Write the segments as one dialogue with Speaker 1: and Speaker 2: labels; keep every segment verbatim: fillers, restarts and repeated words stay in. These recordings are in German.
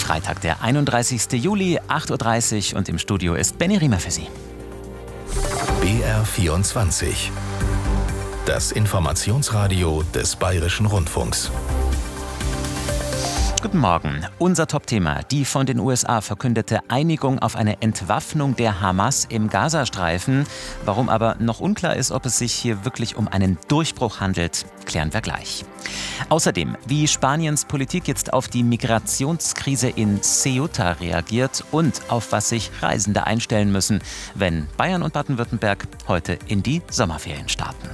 Speaker 1: Freitag, der einunddreißigste Juli, acht Uhr dreißig und im Studio ist Benny Riemer für Sie.
Speaker 2: B R vierundzwanzig. Das Informationsradio des Bayerischen Rundfunks.
Speaker 1: Guten Morgen. Unser Topthema: die von den U S A verkündete Einigung auf eine Entwaffnung der Hamas im Gazastreifen. Warum aber noch unklar ist, ob es sich hier wirklich um einen Durchbruch handelt, klären wir gleich. Außerdem, wie Spaniens Politik jetzt auf die Migrationskrise in Ceuta reagiert und auf was sich Reisende einstellen müssen, wenn Bayern und Baden-Württemberg heute in die Sommerferien starten.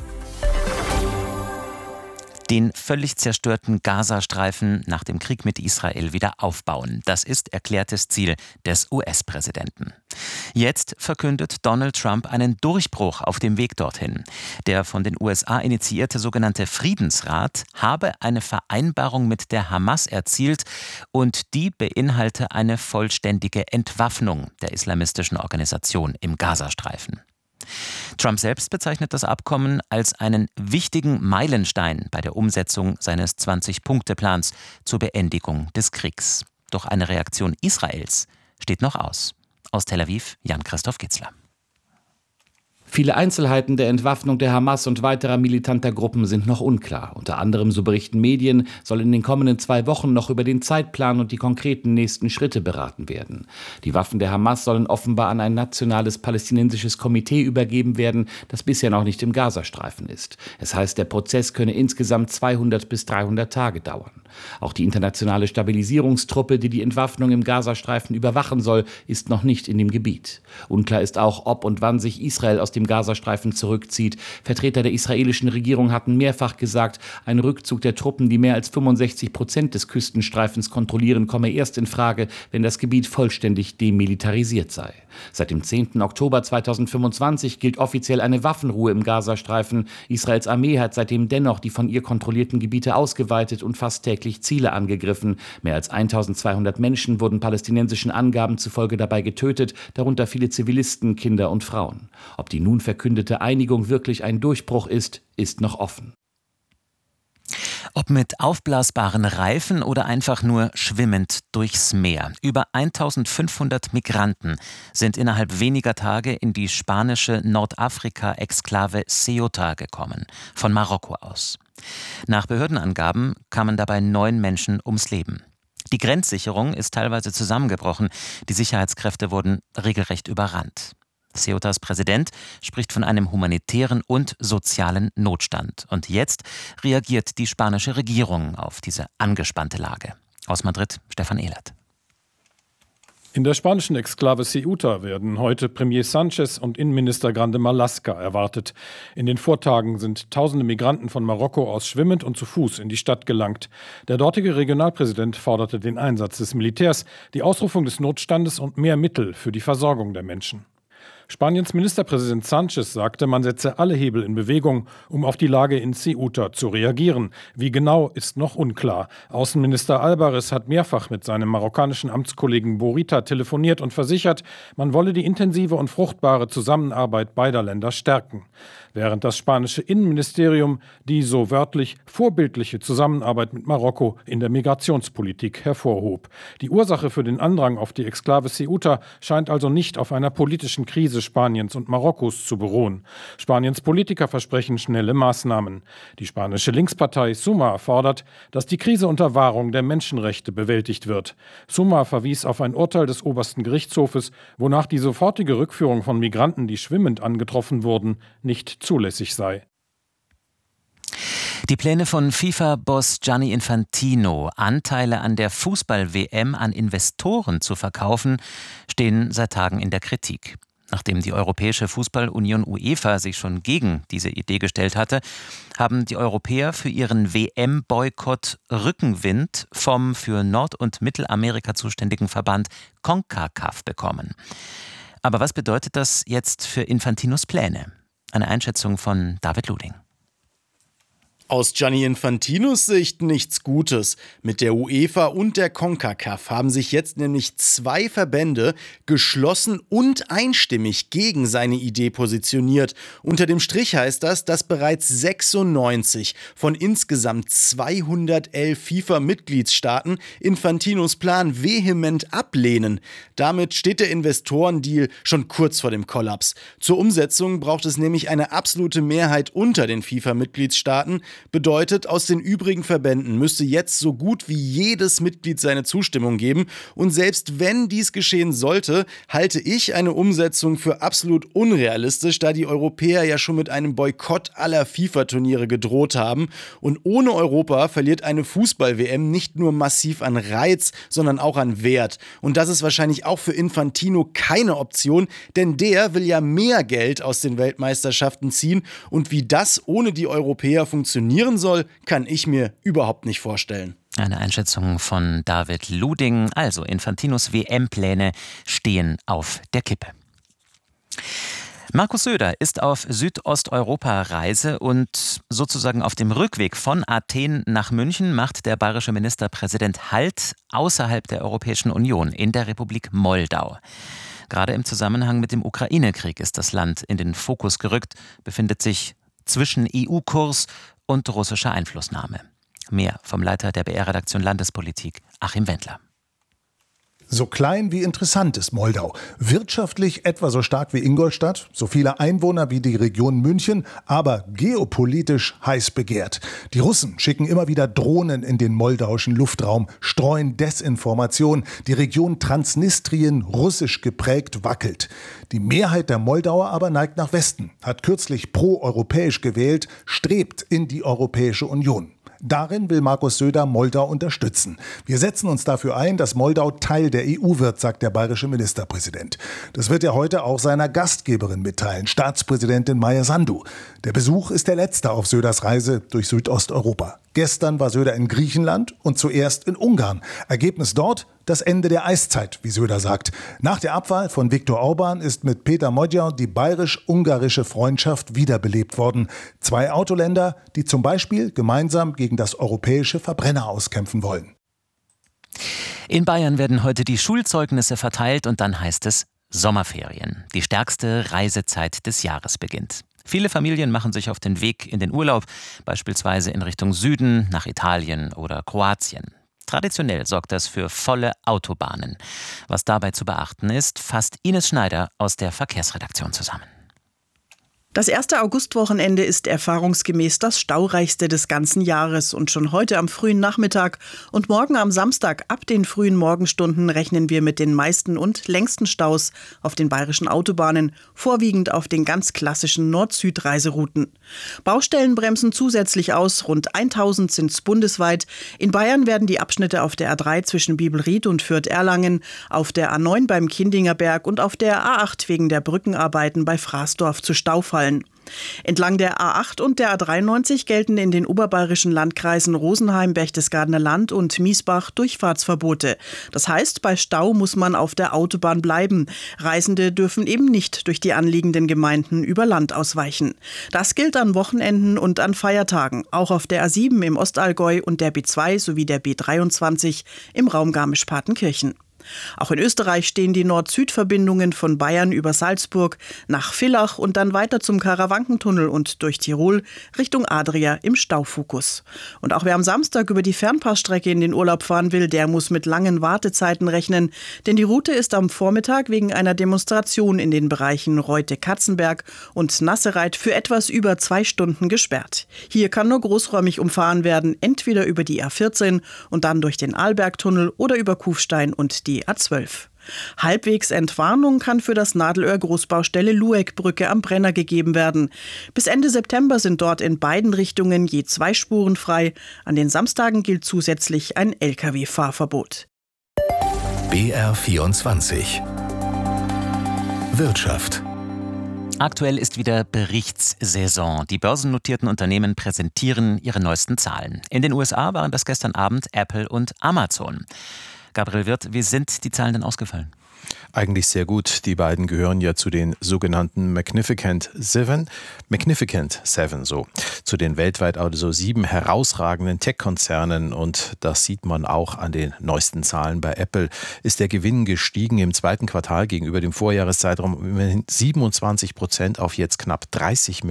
Speaker 1: Den völlig zerstörten Gazastreifen nach dem Krieg mit Israel wieder aufbauen. Das ist erklärtes Ziel des U S-Präsidenten. Jetzt verkündet Donald Trump einen Durchbruch auf dem Weg dorthin. Der von den U S A initiierte sogenannte Friedensrat habe eine Vereinbarung mit der Hamas erzielt und die beinhalte eine vollständige Entwaffnung der islamistischen Organisation im Gazastreifen. Trump selbst bezeichnet das Abkommen als einen wichtigen Meilenstein bei der Umsetzung seines zwanzig-Punkte-Plans zur Beendigung des Kriegs. Doch eine Reaktion Israels steht noch aus. Aus Tel Aviv, Jan-Christoph Kitzler.
Speaker 3: Viele Einzelheiten der Entwaffnung der Hamas und weiterer militanter Gruppen sind noch unklar. Unter anderem, so berichten Medien, soll in den kommenden zwei Wochen noch über den Zeitplan und die konkreten nächsten Schritte beraten werden. Die Waffen der Hamas sollen offenbar an ein nationales palästinensisches Komitee übergeben werden, das bisher noch nicht im Gazastreifen ist. Es heißt, der Prozess könne insgesamt zweihundert bis dreihundert Tage dauern. Auch die internationale Stabilisierungstruppe, die die Entwaffnung im Gazastreifen überwachen soll, ist noch nicht in dem Gebiet. Unklar ist auch, ob und wann sich Israel aus dem Gazastreifen zurückzieht. Vertreter der israelischen Regierung hatten mehrfach gesagt, ein Rückzug der Truppen, die mehr als fünfundsechzig Prozent des Küstenstreifens kontrollieren, komme erst in Frage, wenn das Gebiet vollständig demilitarisiert sei. Seit dem zehnten Oktober zweitausendfünfundzwanzig gilt offiziell eine Waffenruhe im Gazastreifen. Israels Armee hat seitdem dennoch die von ihr kontrollierten Gebiete ausgeweitet und fast täglich Ziele angegriffen. Mehr als eintausendzweihundert Menschen wurden palästinensischen Angaben zufolge dabei getötet, darunter viele Zivilisten, Kinder und Frauen. Ob die nun verkündete Einigung wirklich ein Durchbruch ist, ist noch offen.
Speaker 1: Ob mit aufblasbaren Reifen oder einfach nur schwimmend durchs Meer. Über eintausendfünfhundert Migranten sind innerhalb weniger Tage in die spanische Nordafrika-Exklave Ceuta gekommen, von Marokko aus. Nach Behördenangaben kamen dabei neun Menschen ums Leben. Die Grenzsicherung ist teilweise zusammengebrochen, die Sicherheitskräfte wurden regelrecht überrannt. Ceutas Präsident spricht von einem humanitären und sozialen Notstand. Und jetzt reagiert die spanische Regierung auf diese angespannte Lage. Aus Madrid, Stefan Ehlert.
Speaker 4: In der spanischen Exklave Ceuta werden heute Premier Sánchez und Innenminister Grande Marlaska erwartet. In den Vortagen sind tausende Migranten von Marokko aus schwimmend und zu Fuß in die Stadt gelangt. Der dortige Regionalpräsident forderte den Einsatz des Militärs, die Ausrufung des Notstandes und mehr Mittel für die Versorgung der Menschen. Spaniens Ministerpräsident Sánchez sagte, man setze alle Hebel in Bewegung, um auf die Lage in Ceuta zu reagieren. Wie genau, ist noch unklar. Außenminister Álvarez hat mehrfach mit seinem marokkanischen Amtskollegen Borita telefoniert und versichert, man wolle die intensive und fruchtbare Zusammenarbeit beider Länder stärken. Während das spanische Innenministerium die so wörtlich vorbildliche Zusammenarbeit mit Marokko in der Migrationspolitik hervorhob. Die Ursache für den Andrang auf die Exklave Ceuta scheint also nicht auf einer politischen Krise Spaniens und Marokkos zu beruhen. Spaniens Politiker versprechen schnelle Maßnahmen. Die spanische Linkspartei Sumar fordert, dass die Krise unter Wahrung der Menschenrechte bewältigt wird. Sumar verwies auf ein Urteil des obersten Gerichtshofes, wonach die sofortige Rückführung von Migranten, die schwimmend angetroffen wurden, nicht zulässig sei.
Speaker 1: Die Pläne von FIFA-Boss Gianni Infantino, Anteile an der Fußball-W M an Investoren zu verkaufen, stehen seit Tagen in der Kritik. Nachdem die Europäische Fußball-Union UEFA sich schon gegen diese Idee gestellt hatte, haben die Europäer für ihren W M-Boykott Rückenwind vom für Nord- und Mittelamerika zuständigen Verband CONCACAF bekommen. Aber was bedeutet das jetzt für Infantinos Pläne? Eine Einschätzung von David Luding.
Speaker 5: Aus Gianni Infantinos Sicht nichts Gutes. Mit der UEFA und der CONCACAF haben sich jetzt nämlich zwei Verbände geschlossen und einstimmig gegen seine Idee positioniert. Unter dem Strich heißt das, dass bereits sechsundneunzig von insgesamt zweihundertelf FIFA-Mitgliedstaaten Infantinos Plan vehement ablehnen. Damit steht der Investorendeal schon kurz vor dem Kollaps. Zur Umsetzung braucht es nämlich eine absolute Mehrheit unter den FIFA-Mitgliedstaaten. Bedeutet, aus den übrigen Verbänden müsste jetzt so gut wie jedes Mitglied seine Zustimmung geben. Und selbst wenn dies geschehen sollte, halte ich eine Umsetzung für absolut unrealistisch, da die Europäer ja schon mit einem Boykott aller FIFA-Turniere gedroht haben. Und ohne Europa verliert eine Fußball-W M nicht nur massiv an Reiz, sondern auch an Wert. Und das ist wahrscheinlich auch für Infantino keine Option, denn der will ja mehr Geld aus den Weltmeisterschaften ziehen. Und wie das ohne die Europäer funktionieren soll, kann ich mir überhaupt nicht vorstellen.
Speaker 1: Eine Einschätzung von David Luding. Also Infantinos W M-Pläne stehen auf der Kippe. Markus Söder ist auf Südosteuropa-Reise und sozusagen auf dem Rückweg von Athen nach München macht der bayerische Ministerpräsident Halt außerhalb der Europäischen Union in der Republik Moldau. Gerade im Zusammenhang mit dem Ukraine-Krieg ist das Land in den Fokus gerückt, befindet sich zwischen E U-Kurs und russischer Einflussnahme. Mehr vom Leiter der B R-Redaktion Landespolitik, Achim Wendler.
Speaker 6: So klein wie interessant ist Moldau. Wirtschaftlich etwa so stark wie Ingolstadt, so viele Einwohner wie die Region München, aber geopolitisch heiß begehrt. Die Russen schicken immer wieder Drohnen in den moldauischen Luftraum, streuen Desinformation. Die Region Transnistrien, russisch geprägt, wackelt. Die Mehrheit der Moldauer aber neigt nach Westen, hat kürzlich pro-europäisch gewählt, strebt in die Europäische Union. Darin will Markus Söder Moldau unterstützen. Wir setzen uns dafür ein, dass Moldau Teil der E U wird, sagt der bayerische Ministerpräsident. Das wird er heute auch seiner Gastgeberin mitteilen, Staatspräsidentin Maia Sandu. Der Besuch ist der letzte auf Söders Reise durch Südosteuropa. Gestern war Söder in Griechenland und zuerst in Ungarn. Ergebnis dort: das Ende der Eiszeit, wie Söder sagt. Nach der Abwahl von Viktor Orban ist mit Peter Magyar die bayerisch-ungarische Freundschaft wiederbelebt worden. Zwei Autoländer, die zum Beispiel gemeinsam gegen das europäische Verbrenner auskämpfen wollen.
Speaker 1: In Bayern werden heute die Schulzeugnisse verteilt und dann heißt es Sommerferien. Die stärkste Reisezeit des Jahres beginnt. Viele Familien machen sich auf den Weg in den Urlaub, beispielsweise in Richtung Süden, nach Italien oder Kroatien. Traditionell sorgt das für volle Autobahnen. Was dabei zu beachten ist, fasst Ines Schneider aus der Verkehrsredaktion zusammen.
Speaker 7: Das erste Augustwochenende ist erfahrungsgemäß das staureichste des ganzen Jahres und schon heute am frühen Nachmittag und morgen am Samstag ab den frühen Morgenstunden rechnen wir mit den meisten und längsten Staus auf den bayerischen Autobahnen, vorwiegend auf den ganz klassischen Nord-Süd-Reiserouten. Baustellen bremsen zusätzlich aus, rund tausend sind es bundesweit. In Bayern werden die Abschnitte auf der A drei zwischen Bielried und Fürth-Erlangen, auf der A neun beim Kindinger Berg und auf der A acht wegen der Brückenarbeiten bei Fraßdorf zu Stau fallen. Entlang der A acht und der A dreiundneunzig gelten in den oberbayerischen Landkreisen Rosenheim, Berchtesgadener Land und Miesbach Durchfahrtsverbote. Das heißt, bei Stau muss man auf der Autobahn bleiben. Reisende dürfen eben nicht durch die anliegenden Gemeinden über Land ausweichen. Das gilt an Wochenenden und an Feiertagen, auch auf der A sieben im Ostallgäu und der B zwei sowie der B dreiundzwanzig im Raum Garmisch-Partenkirchen. Auch in Österreich stehen die Nord-Süd-Verbindungen von Bayern über Salzburg nach Villach und dann weiter zum Karawankentunnel und durch Tirol Richtung Adria im Staufokus. Und auch wer am Samstag über die Fernpassstrecke in den Urlaub fahren will, der muss mit langen Wartezeiten rechnen, denn die Route ist am Vormittag wegen einer Demonstration in den Bereichen Reute-Katzenberg und Nassereit für etwas über zwei Stunden gesperrt. Hier kann nur großräumig umfahren werden, entweder über die A vierzehn und dann durch den Arlbergtunnel oder über Kufstein und die A zwölf. Halbwegs Entwarnung kann für das Nadelöhr-Großbaustelle Lueckbrücke am Brenner gegeben werden. Bis Ende September sind dort in beiden Richtungen je zwei Spuren frei. An den Samstagen gilt zusätzlich ein L K W-Fahrverbot.
Speaker 2: B R vierundzwanzig Wirtschaft.
Speaker 1: Aktuell ist wieder Berichtssaison. Die börsennotierten Unternehmen präsentieren ihre neuesten Zahlen. In den U S A waren das gestern Abend Apple und Amazon. Gabriel Wirth, wie sind die Zahlen denn ausgefallen?
Speaker 8: Eigentlich sehr gut. Die beiden gehören ja zu den sogenannten Magnificent Seven. Magnificent Seven, so. Zu den weltweit also sieben herausragenden Tech-Konzernen. Und das sieht man auch an den neuesten Zahlen. Bei Apple ist der Gewinn gestiegen im zweiten Quartal gegenüber dem Vorjahreszeitraum um immerhin siebenundzwanzig Prozent auf jetzt knapp dreißig Milliarden